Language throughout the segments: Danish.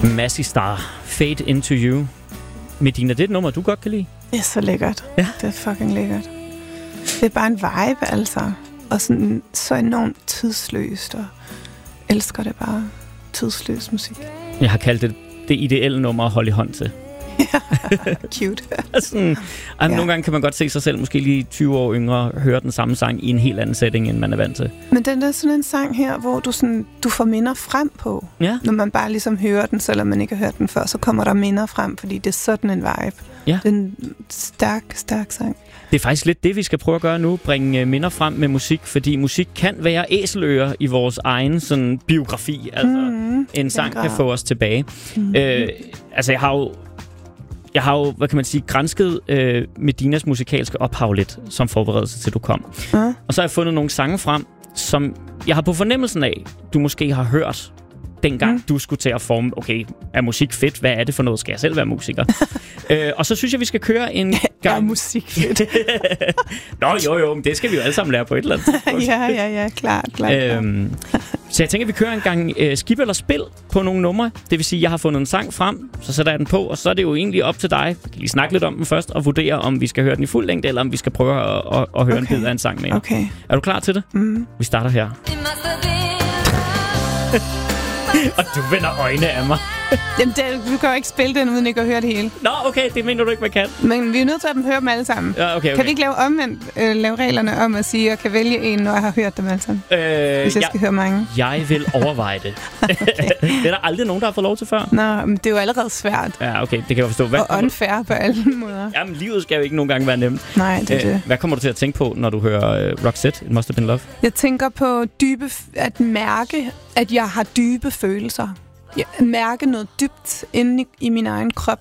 Massey Star, Fade Into You. Medina, det er et nummer, du godt kan lide. Det er så lækkert. Ja. Det er fucking lækkert. Det er bare en vibe, altså. Og sådan, så enormt tidsløst, og elsker det bare. Tidsløs musik. Jeg har kaldt det ideelle nummer at holde i hånd til. Cute. Sådan, nogle gange kan man godt se sig selv, måske lige 20 år yngre, høre den samme sang i en helt anden setting, end man er vant til. Men den er sådan en sang her, hvor du får minder frem på. Ja. Når man bare ligesom hører den, selvom man ikke har hørt den før, så kommer der minder frem, fordi det er sådan en vibe. Ja. Det er en stærk sang. Det er faktisk lidt det, vi skal prøve at gøre nu. Bringe minder frem med musik, fordi musik kan være æseløer i vores egen sådan, biografi. Altså, en sang kan få os tilbage. Altså, jeg har jo, hvad kan man sige, gransket Medinas musikalske ophav lidt, som forberedelse til, du kom. Og så har jeg fundet nogle sange frem, som jeg har på fornemmelsen af, du måske har hørt, dengang du skulle til at forme, okay, er musik fedt? Hvad er det for noget? Skal jeg selv være musiker? Og så synes jeg, vi skal køre en gang... Er musik fedt? Nå, jo, men det skal vi jo alle sammen lære på et eller andet tidspunkt. ja, klart. Så jeg tænker, vi kører en gang skip eller spil på nogle numre. Det vil sige, at jeg har fundet en sang frem, så sætter jeg den på, og så er det jo egentlig op til dig. Vi kan lige snakke lidt om den først, og vurdere, om vi skal høre den i fuld længde, eller om vi skal prøve at høre en bid af en sang mere. Okay. Er du klar til det? Vi starter her. Og du vender øjne af mig. Jamen, du kan jo ikke spille den, uden ikke at høre det hele. Nå, okay, det mener du ikke, man kan. Men vi er nødt til at høre dem alle sammen. Ja, okay. Kan vi ikke lave reglerne om at sige, at jeg kan vælge en, når jeg har hørt dem alle sammen? Hvis jeg skal høre mange. Jeg vil overveje det. Okay. Det er der aldrig nogen, der har fået lov til før. Nå, men det er jo allerede svært. Ja, okay, det kan jeg forstå. Og unfair på alle måder. Jamen, livet skal jo ikke nogen gange være nemt. Nej, det er det. Hvad kommer du til at tænke på, når du hører Roxette, It Must Have Been Love? Jeg tænker på at mærke, at jeg har dybe følelser. Jeg mærke noget dybt inde i min egen krop,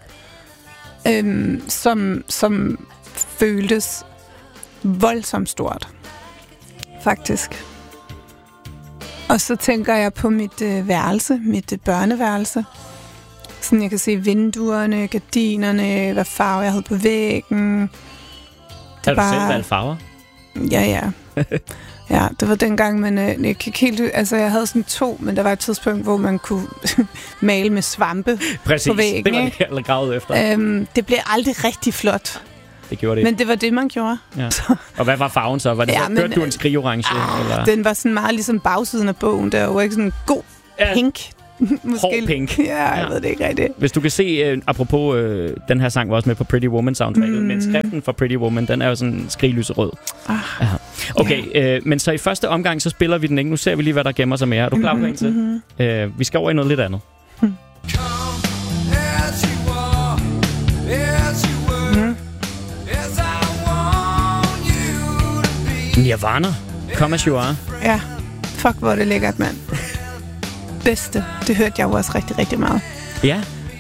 som føltes voldsomt stort, faktisk. Og så tænker jeg på mit værelse, mit børneværelse. Sådan jeg kan se vinduerne, gardinerne, hvad farve jeg havde på væggen. Har du selv valgt farver? Ja. Ja, det var dengang, men jeg kan helt... Altså, jeg havde sådan 2, men der var et tidspunkt, hvor man kunne male med svampe på væggen. Det var det, jeg gravet efter. Det blev aldrig rigtig flot. Det gjorde det. Men det var det, man gjorde. Ja. Og hvad var farven så? Var det hørte du en skrigorange? Eller? Den var sådan meget ligesom bagsiden af bogen. Der var ikke sådan en god pink. Hård pink. Ja, jeg ved det ikke rigtigt. Hvis du kan se, apropos den her sang var også med på Pretty Woman soundtracket, men skriften for Pretty Woman, den er jo sådan skriglyserød. Okay, men så i første omgang, så spiller vi den ikke. Nu ser vi lige, hvad der gemmer sig mere. Er du klar på en til? Vi skal over i noget lidt andet. Nirvana. Come As You Are. Ja, fuck hvor det lækkert, mand. Bedste. Det hørte jeg jo også rigtig, rigtig meget. Ja.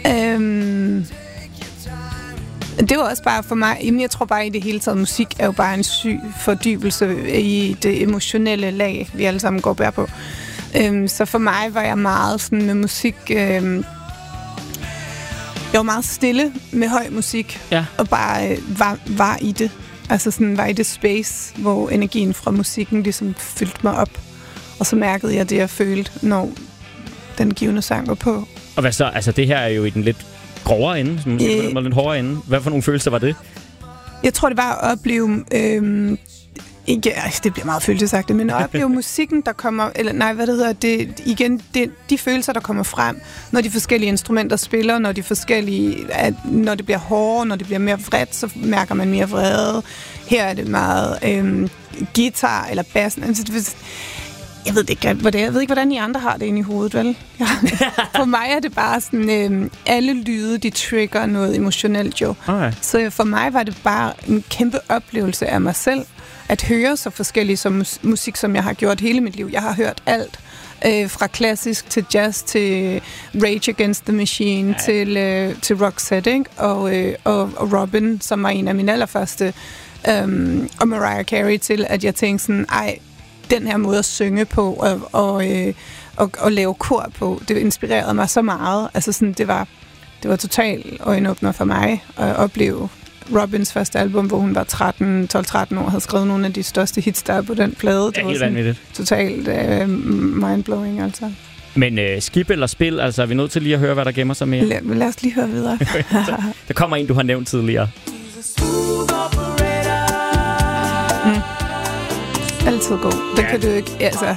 Det var også bare for mig... Jamen, jeg tror bare i det hele taget, musik er jo bare en syg fordybelse i det emotionelle lag, vi alle sammen går bær på. Så for mig var jeg meget sådan med musik... jeg var meget stille med høj musik, og bare var i det. Altså sådan var i det space, hvor energien fra musikken ligesom fyldte mig op. Og så mærkede jeg det, jeg følte, når den givende sang var på. Og hvad så? Altså, det her er jo i den lidt grovere ende, som måske lidt hårdere ende. Hvad for nogle følelser var det? Jeg tror, det var at opleve... det bliver meget følelsesagtigt, men at opleve musikken, der kommer... Eller nej, hvad det hedder? De følelser, der kommer frem, når de forskellige instrumenter spiller, når det bliver hårdere, når det bliver mere vredt, så mærker man mere vrede. Her er det meget guitar eller bassen. Jeg ved ikke, jeg ved ikke, hvordan I andre har det inde i hovedet, vel? Ja. For mig er det bare sådan, alle lyde, de trigger noget emotionelt jo. Okay. Så for mig var det bare en kæmpe oplevelse af mig selv, at høre så forskellige som musik, som jeg har gjort hele mit liv. Jeg har hørt alt, fra klassisk til jazz, til Rage Against the Machine, til Roxette, ikke? Og Robin, som var en af mine allerførste, og Mariah Carey, til at jeg tænkte sådan, den her måde at synge på og lave kor på, det inspirerede mig så meget. Altså sådan, det var totalt øjenåbner for mig at opleve Robins første album, hvor hun var 12-13 år, havde skrevet nogle af de største hits, der på den plade. Det var helt vanvittigt. Totalt mindblowing, altså. Men skip eller spil, altså er vi nødt til lige at høre, hvad der gemmer sig mere? Lad os lige høre videre. Der kommer en, du har nævnt tidligere. Altid god. Den kan du ikke, altså...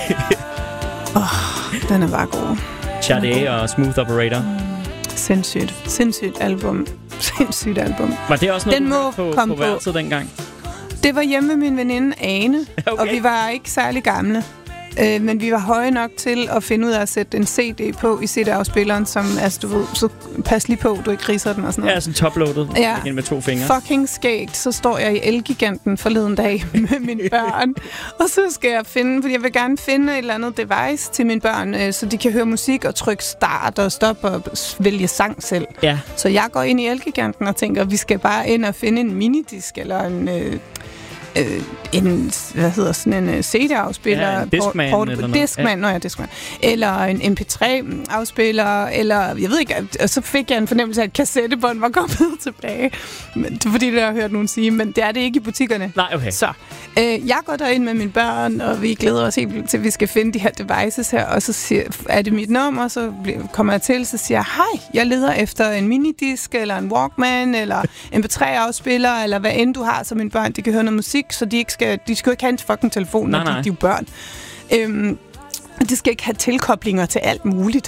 den er bare god. Sade og Smooth Operator. Sindssygt album. Sindssygt album. Var det også noget, den du hørte på værelset dengang? Det var hjemme med min veninde Ane, okay. Og vi var ikke særlig gamle. Men vi var høje nok til at finde ud af at sætte en CD på i CD-afspilleren, som, altså du ved, så pas lige på, du ikke riser den og sådan noget. Ja, sådan toploadet. Ja. Igen med 2 fingre. Fucking skægt. Så står jeg i Elgiganten forleden dag med mine børn, og så skal jeg finde, fordi jeg vil gerne finde et eller andet device til mine børn, så de kan høre musik og trykke start og stop og vælge sang selv. Ja. Så jeg går ind i Elgiganten og tænker, vi skal bare ind og finde en minidisk eller en CD-afspiller. Ja, en Discman. Discman. Eller en MP3-afspiller, eller jeg ved ikke, og så fik jeg en fornemmelse af, at kassettebånd var kommet tilbage. Men, det er fordi, det har jeg hørt nogen sige, men det er det ikke i butikkerne. Nej, okay. Så jeg går derind med mine børn, og vi glæder os helt til, at vi skal finde de her devices her, og så siger, er det mit nummer, så kommer jeg til, så siger jeg, hej, jeg leder efter en minidisk, eller en Walkman, eller MP3-afspiller, eller hvad end du har, så mine børn, de kan høre noget musik, så de skal jo ikke have en fucking telefon, når de er jo børn. De skal ikke have tilkoblinger til alt muligt,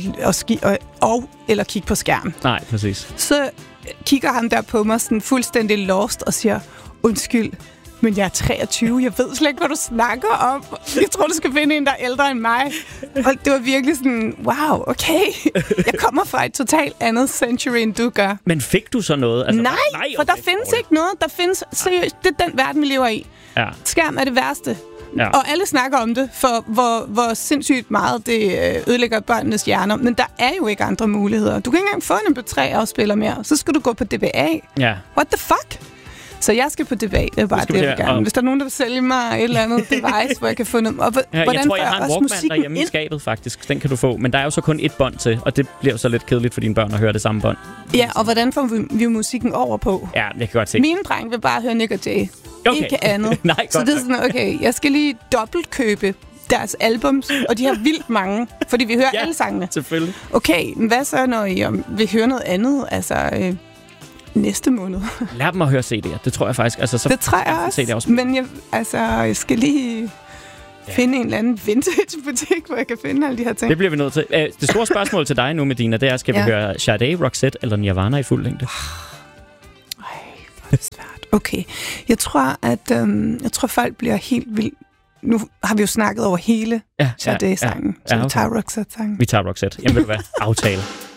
eller kigge på skærmen. Nej, præcis. Så kigger han der på mig sådan fuldstændig lost og siger, undskyld, men jeg er 23, jeg ved slet ikke, hvad du snakker om. Jeg tror, du skal finde en, der er ældre end mig. Og det var virkelig sådan, wow, okay. Jeg kommer fra et totalt andet century, end du gør. Men fik du så noget? Altså, nej, for der findes ikke noget. Der findes, seriøst, det er den verden, vi lever i. Ja. Skærm er det værste. Ja. Og alle snakker om det, for hvor sindssygt meget det ødelægger børnenes hjerner. Men der er jo ikke andre muligheder. Du kan ikke engang få en MP3-afspiller mere. Så skal du gå på DBA. Ja. What the fuck? Så jeg skal på DBA, det er bare det, jeg vil gerne. Hvis der er nogen, der vil sælge mig et eller andet device, hvor jeg kan få noget. Og jeg tror, jeg har en Walkman derhjemme i skabet, faktisk. Den kan du få. Men der er jo så kun et bånd til, og det bliver jo så lidt kedeligt for dine børn at høre det samme bånd. Ja, og hvordan får vi musikken over på? Ja, det kan godt se. Mine drenge vil bare høre Nick og Jay. Okay. Ikke andet. Nej, så det er sådan, okay, jeg skal lige dobbeltkøbe deres albums, og de har vildt mange, fordi vi hører alle sangene. Selvfølgelig. Okay, men hvad så, når I vil høre noget andet? Altså... næste måned. Lad dem at høre CD'er. Det tror jeg faktisk. Altså, så det tror jeg også. Men jeg skal lige finde en eller anden vintage-butik, hvor jeg kan finde alle de her ting. Det bliver vi nødt til. Det store spørgsmål til dig nu, Medina, det er, skal vi høre Sade, Roxette eller Nirvana i fuld længde? Hvor er det svært. Okay. Jeg tror, folk bliver helt vildt. Nu har vi jo snakket over hele Sade-sangen. Så vi tager Roxette-sangen. Vi tager Roxette. Jamen, ved du hvad? Aftale.